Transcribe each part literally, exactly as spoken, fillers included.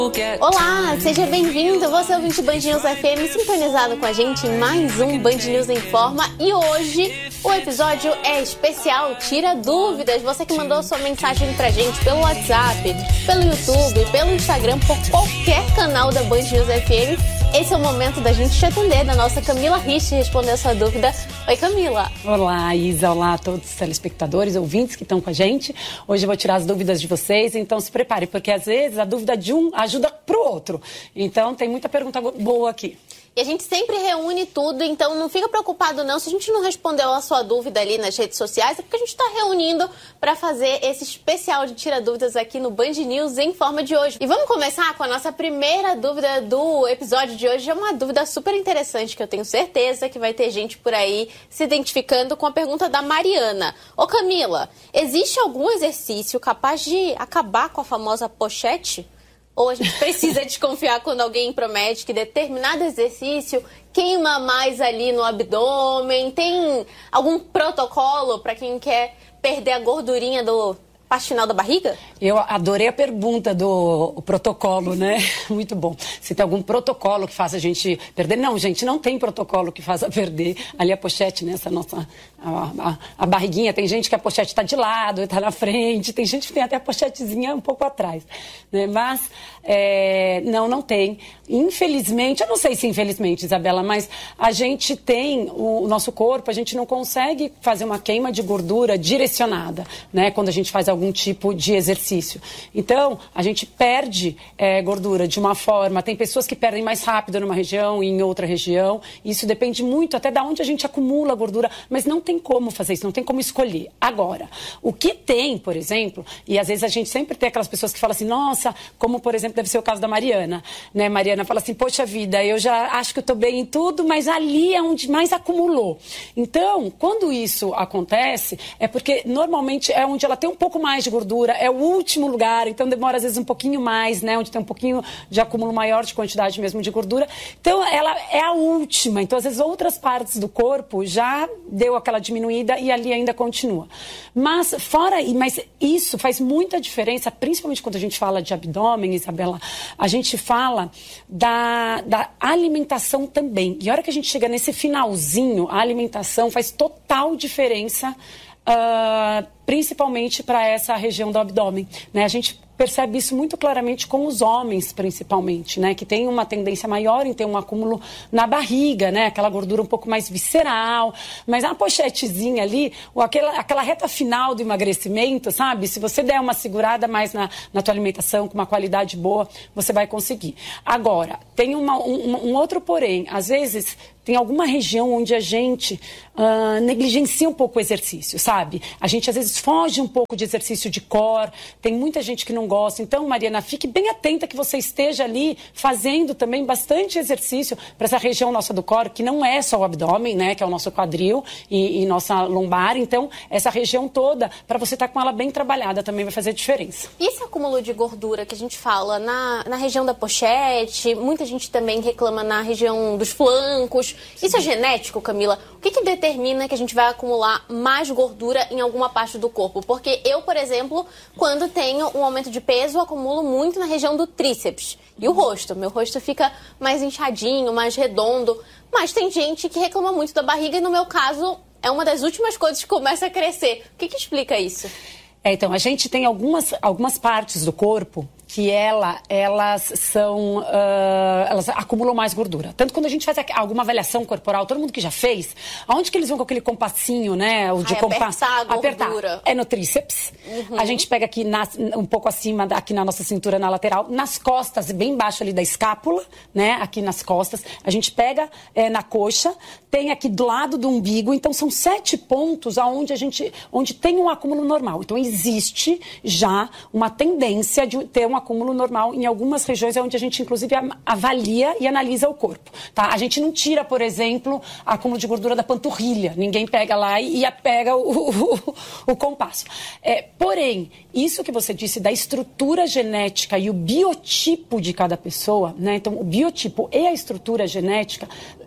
Olá, seja bem-vindo, você é o ouvinte Band News F M, sintonizado com a gente em mais um Band News Informa. E hoje o episódio é especial, tira dúvidas. Você que mandou sua mensagem pra gente pelo WhatsApp, pelo YouTube, pelo Instagram, por qualquer canal da Band News F M. Esse é o momento da gente te atender, da nossa Camila Rich responder a sua dúvida. Oi, Camila. Olá, Isa. Olá a todos os telespectadores, ouvintes que estão com a gente. Hoje eu vou tirar as dúvidas de vocês, então se prepare, porque às vezes a dúvida de um ajuda pro outro. Então tem muita pergunta boa aqui. E a gente sempre reúne tudo, então não fica preocupado não. Se a gente não respondeu a sua dúvida ali nas redes sociais, é porque a gente está reunindo para fazer esse especial de Tira Dúvidas aqui no Band News em forma de hoje. E vamos começar com a nossa primeira dúvida do episódio de hoje. É uma dúvida super interessante que eu tenho certeza que vai ter gente por aí se identificando com a pergunta da Mariana. Ô Camila, existe algum exercício capaz de acabar com a famosa pochete? Ou a gente precisa desconfiar quando alguém promete que determinado exercício queima mais ali no abdômen? Tem algum protocolo para quem quer perder a gordurinha do pastinal da barriga? Eu adorei a pergunta do o protocolo, né? Muito bom. Se tem algum protocolo que faça a gente perder. Não, gente, não tem protocolo que faça perder ali a pochete, né? Essa nossa, a, a, a barriguinha. Tem gente que a pochete está de lado, está na frente. Tem gente que tem até a pochetezinha um pouco atrás, né? Mas, é, não, não tem. Infelizmente, eu não sei se infelizmente, Isabela, mas a gente tem, o, o nosso corpo, a gente não consegue fazer uma queima de gordura direcionada, né? Quando a gente faz algum tipo de exercício. Então, a gente perde é, gordura de uma forma. Tem pessoas que perdem mais rápido numa região e em outra região. Isso depende muito até de onde a gente acumula gordura, mas não tem como fazer isso, não tem como escolher. Agora, o que tem, por exemplo, e às vezes a gente sempre tem aquelas pessoas que falam assim, nossa, como por exemplo deve ser o caso da Mariana, né? Mariana fala assim, poxa vida, eu já acho que eu estou bem em tudo, mas ali é onde mais acumulou. Então, quando isso acontece, é porque normalmente é onde ela tem um pouco mais de gordura, é o último lugar, então demora às vezes um pouquinho mais, né? Onde tem um pouquinho de acúmulo maior de quantidade mesmo de gordura. Então, ela é a última. Então, às vezes, outras partes do corpo já deu aquela diminuída e ali ainda continua. Mas, fora, mas isso faz muita diferença, principalmente quando a gente fala de abdômen, Isabela, a gente fala da, da alimentação também. E a hora que a gente chega nesse finalzinho, a alimentação faz total diferença. Uh, principalmente para essa região do abdômen, né? A gente percebe isso muito claramente com os homens, principalmente, né? Que tem uma tendência maior em ter um acúmulo na barriga, né? Aquela gordura um pouco mais visceral, mas a pochetezinha ali, ou aquela, aquela reta final do emagrecimento, sabe? Se você der uma segurada mais na, na tua alimentação, com uma qualidade boa, você vai conseguir. Agora, tem uma, um, um outro porém, às vezes tem alguma região onde a gente uh, negligencia um pouco o exercício, sabe? A gente às vezes foge um pouco de exercício de core, tem muita gente que não gosta. Então, Mariana, fique bem atenta que você esteja ali fazendo também bastante exercício para essa região nossa do core, que não é só o abdômen, né? Que é o nosso quadril e, e nossa lombar. Então, essa região toda, para você estar com ela bem trabalhada, também vai fazer diferença. E esse acúmulo de gordura que a gente fala na, na região da pochete, muita gente também reclama na região dos flancos. Isso é genético, Camila? O que, que determina que a gente vai acumular mais gordura em alguma parte do corpo? Porque eu, por exemplo, quando tenho um aumento de peso, acumulo muito na região do tríceps e o rosto. Meu rosto fica mais inchadinho, mais redondo. Mas tem gente que reclama muito da barriga e, no meu caso, é uma das últimas coisas que começa a crescer. O que, que explica isso? É, então, a gente tem algumas, algumas partes do corpo que ela, elas são, uh, elas acumulam mais gordura. Tanto quando a gente faz alguma avaliação corporal, todo mundo que já fez, aonde que eles vão com aquele compassinho, né? O de Ai, compasso. Apertar a gordura. Apertar. É no tríceps. Uhum. A gente pega aqui na, um pouco acima, aqui na nossa cintura, na lateral, nas costas, bem embaixo ali da escápula, né? Aqui nas costas. A gente pega é, na coxa, tem aqui do lado do umbigo. Então, são sete pontos aonde a gente, onde tem um acúmulo normal. Então, existe já uma tendência de ter um acúmulo normal em algumas regiões onde a gente, inclusive, avalia e analisa o corpo, tá? A gente não tira, por exemplo, acúmulo de gordura da panturrilha. Ninguém pega lá e, e pega o, o, o compasso. É, porém, isso que você disse da estrutura genética e o biotipo de cada pessoa, né? Então, o biotipo e a estrutura genética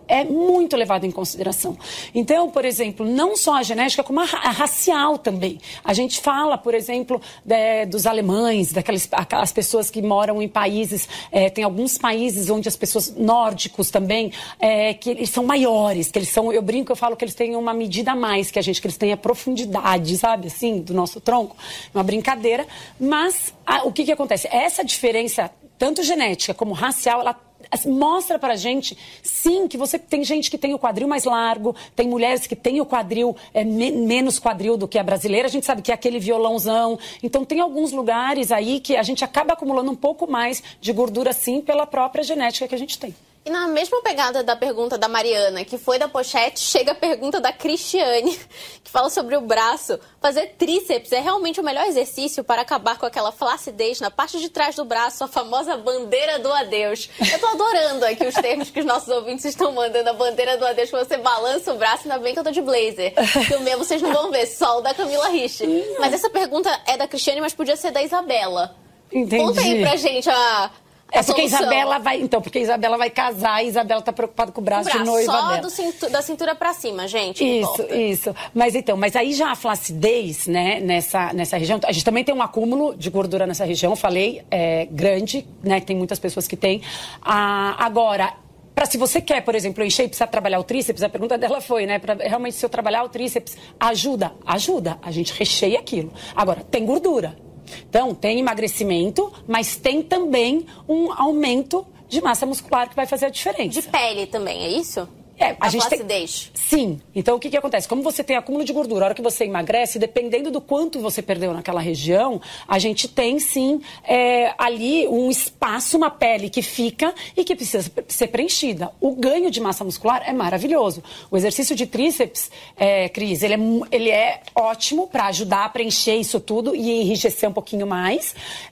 é muito levado em consideração. Então, por exemplo, não só a genética, como a, a racial também. A gente fala, por exemplo, de, dos alemães, daquelas aquelas pessoas que moram em países, é, tem alguns países onde as pessoas nórdicos também, é, que eles são maiores, que eles são, eu brinco, eu falo que eles têm uma medida a mais que a gente, que eles têm a profundidade, sabe, assim, do nosso tronco, uma brincadeira, mas a, o que que acontece? Essa diferença, tanto genética como racial, ela mostra pra gente, sim, que você tem gente que tem o quadril mais largo, tem mulheres que têm o quadril, é, me, menos quadril do que a brasileira, a gente sabe que é aquele violãozão, então tem alguns lugares aí que a gente acaba acumulando um pouco mais de gordura, sim, pela própria genética que a gente tem. E na mesma pegada da pergunta da Mariana, que foi da pochete, chega a pergunta da Cristiane, que fala sobre o braço. Fazer tríceps é realmente o melhor exercício para acabar com aquela flacidez na parte de trás do braço, a famosa bandeira do adeus. Eu tô adorando aqui os termos que os nossos ouvintes estão mandando, a bandeira do adeus, que você balança o braço, ainda bem que eu tô de blazer. Que o meu vocês não vão ver, só o da Camila Rich. Mas essa pergunta é da Cristiane, mas podia ser da Isabela. Entendi. Conta aí pra gente a... É porque a Isabela vai, então, porque a Isabela vai casar e a Isabela tá preocupada com o braço, o braço de noiva só dela. Do cintu, da cintura pra cima, gente. Isso, isso. Mas então, mas aí já a flacidez, né, nessa, nessa região, a gente também tem um acúmulo de gordura nessa região, falei, é grande, né, tem muitas pessoas que têm. Ah, agora, para se você quer, por exemplo, encher e precisar trabalhar o tríceps, a pergunta dela foi, né, para realmente se eu trabalhar o tríceps, ajuda? Ajuda, a gente recheia aquilo. Agora, tem gordura. Então, tem emagrecimento, mas tem também um aumento de massa muscular que vai fazer a diferença. De pele também, é isso? É, a, a gente flacidez. Tem... Sim. Então, o que que acontece? Como você tem acúmulo de gordura, a hora que você emagrece, dependendo do quanto você perdeu naquela região, a gente tem, sim, é, ali um espaço, uma pele que fica e que precisa ser preenchida. O ganho de massa muscular é maravilhoso. O exercício de tríceps, é, Cris, ele é, ele é ótimo para ajudar a preencher isso tudo e enrijecer um pouquinho mais.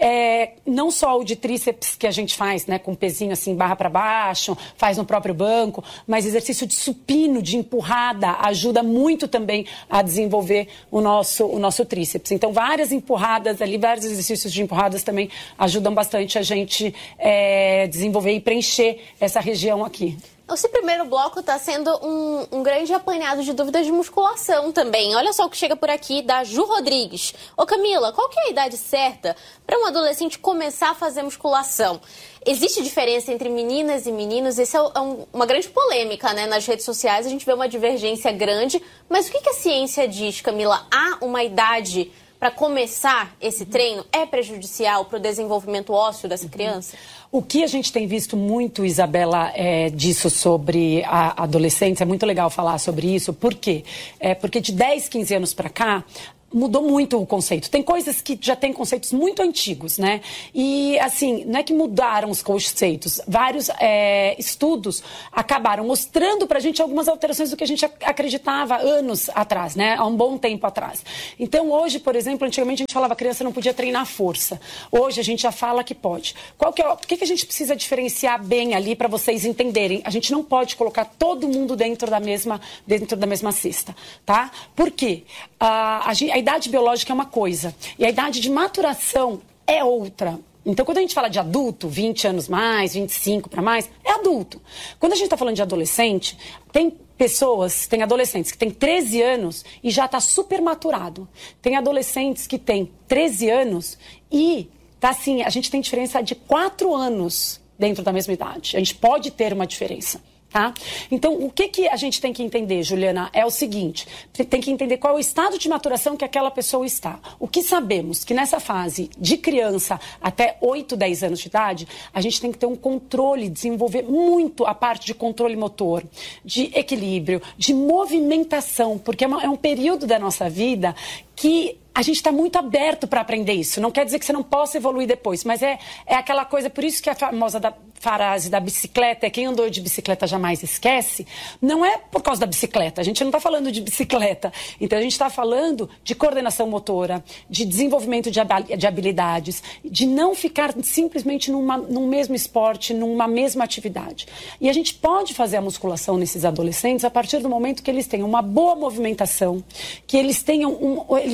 É, não só o de tríceps que a gente faz, né, com um pezinho assim, barra para baixo, faz no próprio banco, mas exercício de supino, de empurrada, ajuda muito também a desenvolver o nosso, o nosso tríceps. Então, várias empurradas ali, vários exercícios de empurradas também ajudam bastante a gente é, desenvolver e preencher essa região aqui. Esse primeiro bloco está sendo um, um grande apanhado de dúvidas de musculação também. Olha só o que chega por aqui da Ju Rodrigues. Ô Camila, qual que é a idade certa para um adolescente começar a fazer musculação? Existe diferença entre meninas e meninos? Isso é um, uma grande polêmica, né? Nas redes sociais a gente vê uma divergência grande. Mas o que, que a ciência diz, Camila? Há uma idade para começar esse treino? É prejudicial para o desenvolvimento ósseo dessa criança? O que a gente tem visto muito, Isabela, é, disso sobre a adolescentes, é muito legal falar sobre isso. Por quê? É porque de dez, quinze anos para cá, mudou muito o conceito. Tem coisas que já têm conceitos muito antigos, né? E, assim, não é que mudaram os conceitos. Vários é, estudos acabaram mostrando pra gente algumas alterações do que a gente acreditava anos atrás, né? Há um bom tempo atrás. Então, hoje, por exemplo, antigamente a gente falava que a criança não podia treinar força. Hoje a gente já fala que pode. Qual que é, por que, que a gente precisa diferenciar bem ali para vocês entenderem? A gente não pode colocar todo mundo dentro da mesma, dentro da mesma cesta, tá? Por quê? Ah, a, a idade biológica é uma coisa e a idade de maturação é outra. Então, quando a gente fala de adulto, vinte anos mais, vinte e cinco para mais, é adulto. Quando a gente está falando de adolescente, tem pessoas, tem adolescentes que têm treze anos e já está super maturado. Tem adolescentes que têm treze anos e tá assim, a gente tem diferença de quatro anos dentro da mesma idade. A gente pode ter uma diferença. Tá? Então, o que, que a gente tem que entender, Juliana, é o seguinte, tem que entender qual é o estado de maturação que aquela pessoa está. O que sabemos que nessa fase de criança até oito, dez anos de idade, a gente tem que ter um controle, desenvolver muito a parte de controle motor, de equilíbrio, de movimentação, porque é, uma, é um período da nossa vida que a gente está muito aberto para aprender isso. Não quer dizer que você não possa evoluir depois, mas é, é aquela coisa, por isso que a famosa da, frase da bicicleta é quem andou de bicicleta jamais esquece, não é por causa da bicicleta, a gente não está falando de bicicleta, então a gente está falando de coordenação motora, de desenvolvimento de, de habilidades, de não ficar simplesmente numa, num mesmo esporte, numa mesma atividade. E a gente pode fazer a musculação nesses adolescentes a partir do momento que eles tenham uma boa movimentação, que eles, tenham um, eles estejam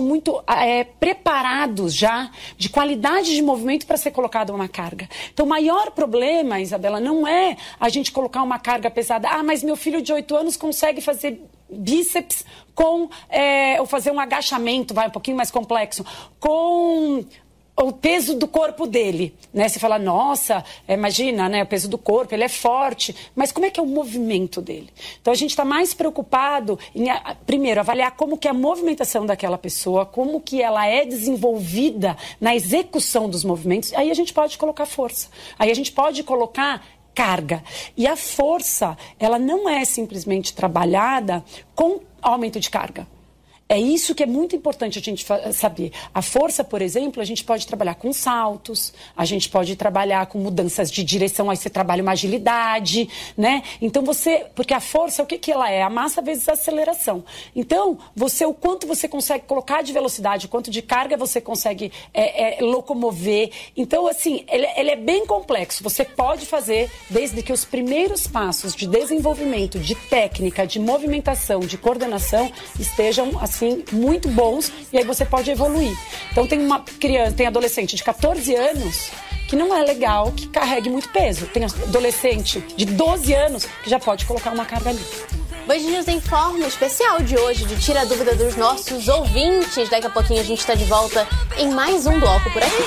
muito é, preparados já de qualidade de movimento para ser colocada uma carga. Então, o maior problema, Isabela, não é a gente colocar uma carga pesada. Ah, mas meu filho de oito anos consegue fazer bíceps com, é, ou fazer um agachamento, vai um pouquinho mais complexo, com o peso do corpo dele, né? Você fala, nossa, imagina, né? O peso do corpo, ele é forte, mas como é que é o movimento dele? Então a gente está mais preocupado em, primeiro, avaliar como que é a movimentação daquela pessoa, como que ela é desenvolvida na execução dos movimentos, aí a gente pode colocar força, aí a gente pode colocar carga. E a força, ela não é simplesmente trabalhada com aumento de carga. É isso que é muito importante a gente saber. A força, por exemplo, a gente pode trabalhar com saltos, a gente pode trabalhar com mudanças de direção, aí você trabalha uma agilidade, né? Então você, porque a força, o que que ela é? A massa vezes a aceleração. Então, você, o quanto você consegue colocar de velocidade, o quanto de carga você consegue é, é, locomover. Então, assim, ele, ele é bem complexo. Você pode fazer desde que os primeiros passos de desenvolvimento, de técnica, de movimentação, de coordenação estejam, assim, Assim, muito bons, e aí você pode evoluir. Então tem uma criança, tem adolescente de quatorze anos que não é legal que carregue muito peso. Tem adolescente de doze anos que já pode colocar uma carga ali. Band News Informa especial de hoje, de Tira a Dúvida dos nossos ouvintes. Daqui a pouquinho a gente está de volta em mais um bloco por aqui.